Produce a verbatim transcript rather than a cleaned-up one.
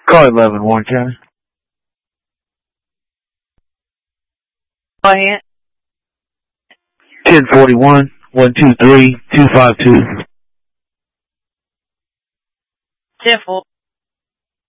Call eleven, Warren County. Go ahead. ten forty-one, one two three, two five two. ten four.